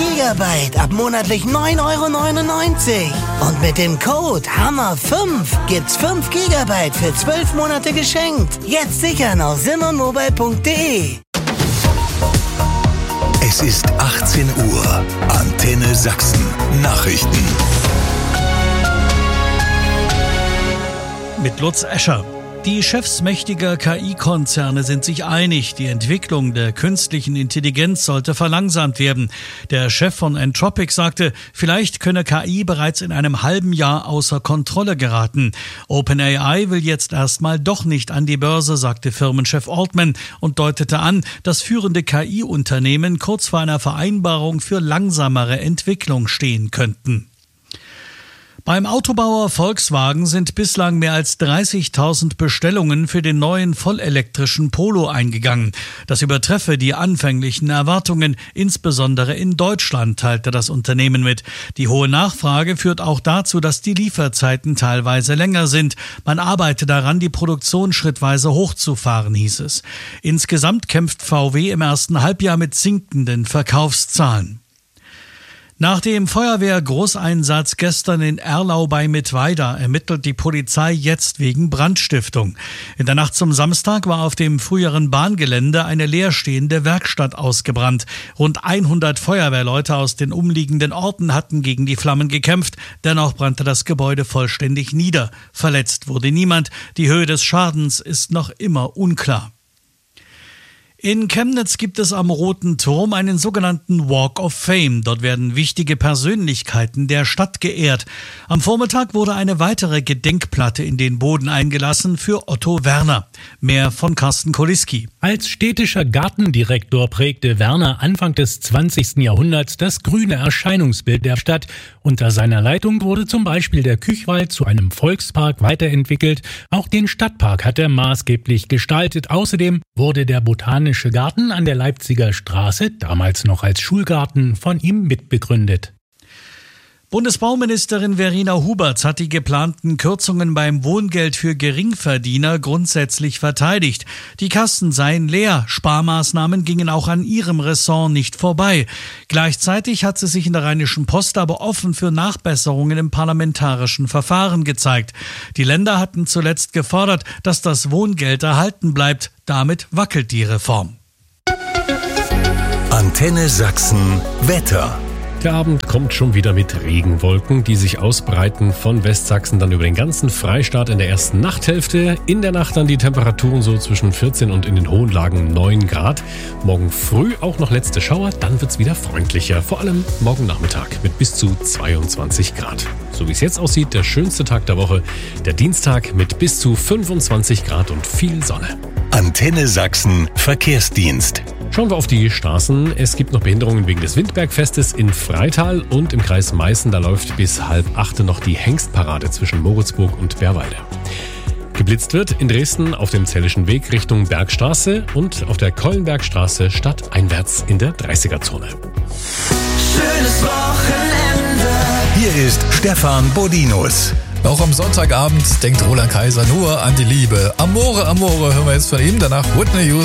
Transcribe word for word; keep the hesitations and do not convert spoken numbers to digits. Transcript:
Gigabyte ab monatlich neun Euro neunundneunzig. Und mit dem Code Hammer fünf gibt's fünf Gigabyte für zwölf Monate geschenkt. Jetzt sichern auf simmermobile punkt de. Es ist achtzehn Uhr. Antenne Sachsen. Nachrichten. Mit Lutz Escher. Die Chefs mächtiger K I-Konzerne sind sich einig, die Entwicklung der künstlichen Intelligenz sollte verlangsamt werden. Der Chef von Anthropic sagte, vielleicht könne K I bereits in einem halben Jahr außer Kontrolle geraten. OpenAI will jetzt erstmal doch nicht an die Börse, sagte Firmenchef Altman und deutete an, dass führende K I-Unternehmen kurz vor einer Vereinbarung für langsamere Entwicklung stehen könnten. Beim Autobauer Volkswagen sind bislang mehr als dreißigtausend Bestellungen für den neuen vollelektrischen Polo eingegangen. Das übertreffe die anfänglichen Erwartungen, insbesondere in Deutschland, teilte das Unternehmen mit. Die hohe Nachfrage führt auch dazu, dass die Lieferzeiten teilweise länger sind. Man arbeite daran, die Produktion schrittweise hochzufahren, hieß es. Insgesamt kämpft V W im ersten Halbjahr mit sinkenden Verkaufszahlen. Nach dem Feuerwehr-Großeinsatz gestern in Erlau bei Mittweida ermittelt die Polizei jetzt wegen Brandstiftung. In der Nacht zum Samstag war auf dem früheren Bahngelände eine leerstehende Werkstatt ausgebrannt. Rund hundert Feuerwehrleute aus den umliegenden Orten hatten gegen die Flammen gekämpft. Dennoch brannte das Gebäude vollständig nieder. Verletzt wurde niemand. Die Höhe des Schadens ist noch immer unklar. In Chemnitz gibt es am Roten Turm einen sogenannten Walk of Fame. Dort werden wichtige Persönlichkeiten der Stadt geehrt. Am Vormittag wurde eine weitere Gedenkplatte in den Boden eingelassen für Otto Werner. Mehr von Carsten Koliski. Als städtischer Gartendirektor prägte Werner Anfang des zwanzigsten Jahrhunderts das grüne Erscheinungsbild der Stadt. Unter seiner Leitung wurde zum Beispiel der Küchwald zu einem Volkspark weiterentwickelt. Auch den Stadtpark hat er maßgeblich gestaltet. Außerdem wurde der Botanische Garten an der Leipziger Straße, damals noch als Schulgarten, von ihm mitbegründet. Bundesbauministerin Verena Huberts hat die geplanten Kürzungen beim Wohngeld für Geringverdiener grundsätzlich verteidigt. Die Kassen seien leer, Sparmaßnahmen gingen auch an ihrem Ressort nicht vorbei. Gleichzeitig hat sie sich in der Rheinischen Post aber offen für Nachbesserungen im parlamentarischen Verfahren gezeigt. Die Länder hatten zuletzt gefordert, dass das Wohngeld erhalten bleibt. Damit wackelt die Reform. Antenne Sachsen Wetter. Der Abend kommt schon wieder mit Regenwolken, die sich ausbreiten von Westsachsen dann über den ganzen Freistaat in der ersten Nachthälfte. In der Nacht dann die Temperaturen so zwischen vierzehn und in den hohen Lagen neun Grad. Morgen früh auch noch letzte Schauer, dann wird's wieder freundlicher. Vor allem morgen Nachmittag mit bis zu zweiundzwanzig Grad. So wie es jetzt aussieht, der schönste Tag der Woche, der Dienstag mit bis zu fünfundzwanzig Grad und viel Sonne. Antenne Sachsen Verkehrsdienst. Schauen wir auf die Straßen. Es gibt noch Behinderungen wegen des Windbergfestes in Freital und im Kreis Meißen. Da läuft bis halb achte noch die Hengstparade zwischen Moritzburg und Bärwalde. Geblitzt wird in Dresden auf dem Zellischen Weg Richtung Bergstraße und auf der Keulenbergstraße stadteinwärts in der dreißiger-Zone. Schönes Wochenende. Hier ist Stefan Bodinus. Auch am Sonntagabend denkt Roland Kaiser nur an die Liebe. Amore, Amore hören wir jetzt von ihm, danach Whitney Houston.